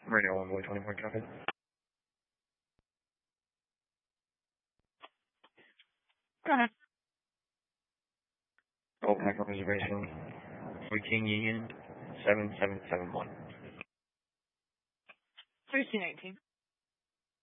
Radio Envoy 24 traffic. Go ahead. Oh, backup reservation. For King Union 7771. 1318.